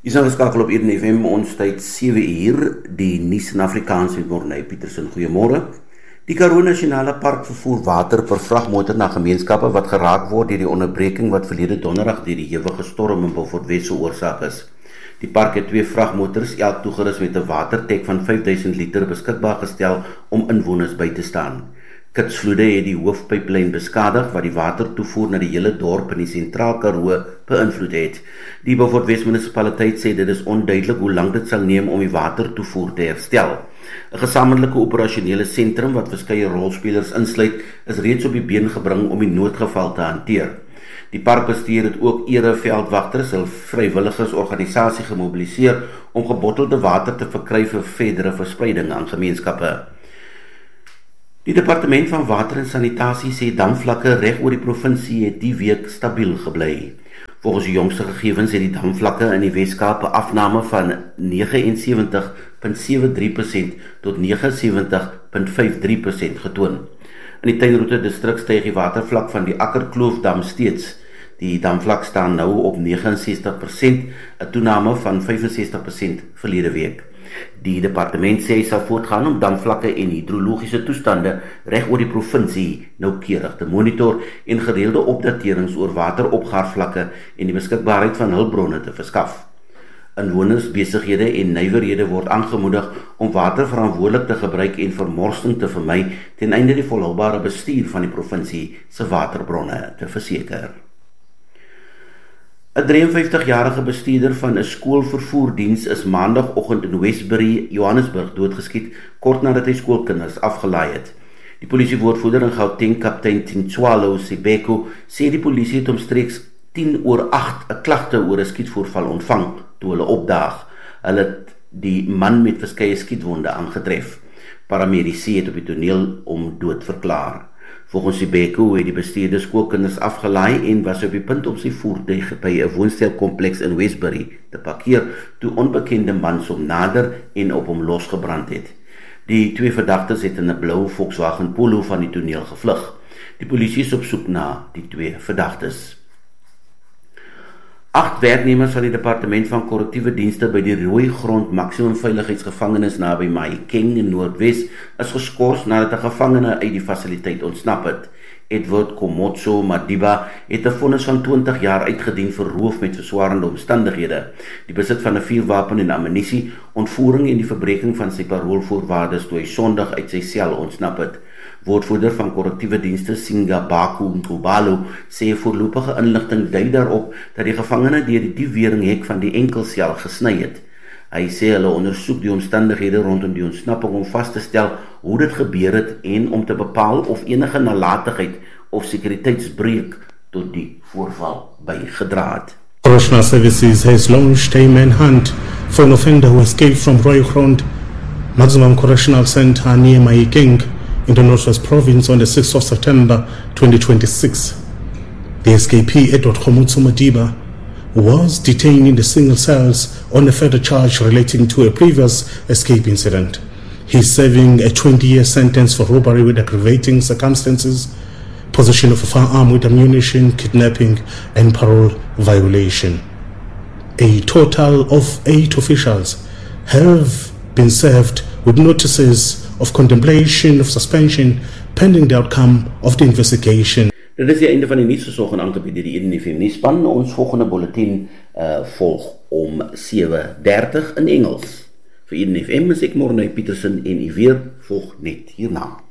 Is nou geskakel op Eden FM, ons tyd 7 uur, die nuus in Afrikaans met Morney Petersen. Goeiemôre. Die Karoo Nasionale Park vervoer water per vragmotor na gemeenskappe wat geraak word deur die onderbreking wat verlede donderdag deur die hewige storm in Beaufort Wes veroorsaak is. Die park het 2 vragmotors, elk toegerus met 'n watertek van 5000 liter beskikbaar gestel om inwoners by te staan. Kitsvloede het die hoofpyplyn beskadig wat die watertoevoer na die hele dorp in die Sentraal Karoo beïnvloed het. Die Beaufort Wes munisipaliteit sê dit is onduidelik hoe lank dit sal neem om die watertoevoer te herstel. 'n Gesamentlike operasionele sentrum wat verskeie rolspelers insluit, is reeds op die been gebring om die noodgeval te hanteer. Die parkbestuur het ook ereveldwagters, 'n vrywilligersorganisasie gemobiliseer om gebottelde water te verkry vir verdere verspreiding aan gemeenskappe. Die Departement van Water en Sanitasie sê damvlakke reg oor die provinsie het die week stabiel gebly. Volgens die jongste gegevens het die damvlakke in die Wes-Kaap 'n afname van 79,73% tot 79,53% getoon. In die Tuinroete distrik styg die watervlak van die Akkerkloofdam steeds. Die damvlak staan nou op 69%, 'n toename van 65% verlede week. Die departement sê sal voortgaan om damvlakke en hidrologiese toestande reg oor die provinsie noukeurig te monitor en gereelde opdaterings oor wateropgaarvlakke en die beskikbaarheid van hulpbronne te verskaf. Inwoners, besighede en nywerhede word aangemoedig om water verantwoordelik te gebruik en vermorsing te vermy ten einde die volhoubare bestuur van die provinsie se waterbronne te verseker. 'n 53-jarige bestuurder van 'n skoolvervoerdiens is maandagooggend in Westbury, Johannesburg doodgeskiet kort nadat hy skoolkinders afgelaai het. Die polisiewoordvoerder in Gauteng, kaptein Tintswalo Sibeko, sê die polisie het omstreeks 7:50 'n klagte oor 'n skietvoorval ontvang toe hulle opdaag. Hulle het die man met verskeie skietwonde aangetref. Paramedici het op die toneel om dood verklaar. Volgens Sibeko het die bestuurder skoolkinders afgelaai en was op die punt om sy voertuig by 'n woonstelkompleks in Westbury te parkeer toe onbekende mans hom nader en op hom losgebrand het. Die 2 verdagtes het in 'n blou Volkswagen Polo van die toneel gevlug. Die polisie is op soek na die 2 verdagtes. 8 werknemers van die departement van korrektiewe dienste by die Rooigrond maksimum veiligheidsgevangenis naby Mahikeng in Noordwes is geskort nadat 'n gevangene uit die fasiliteit ontsnap het. Edward Komotso Madiba het 'n vonnis van 20 jaar uitgedien vir roof met verswaarende omstandighede, die besit van 'n vuurwapen en ammunisie, ontvoering en die verbreeking van sy paroolvoorwaardes toe hy Sondag uit sy sel ontsnap het. Woordvoerder van korrektiewe dienste Singabaku Nkubalo sê voorlopige inligting dui daarop dat die gevangene deur die diefweringhek van die enkelsel gesny het. Hy sê hulle ondersoek die omstandighede rondom die ontsnapping om vas te stel hoe dit gebeur het en om te bepaal of enige nalatigheid of sekuriteitsbreuk tot die voorval bygedra het. Correctional Services has launched a manhunt for an offender who escaped from Rooigrond Maximum Correctional Center near Mahikeng in the Northwest Province on the 6th of September 2026. The escapee, Edward Komotso Madiba, was detained in the single cells on a further charge relating to a previous escape incident. He is serving a 20-year sentence for robbery with aggravating circumstances, possession of a firearm with ammunition, kidnapping, and parole violation. A total of 8 officials have been served with notices of contemplation of suspension pending the outcome of the investigation. Dit is die einde van die nuus versorg en aangebied deur die Eden FM nuusspan. Ons volgende bulletin volg om 7:30 in Engels. Vir Eden FM is ek Morney Petersen en u weer volg net hierna.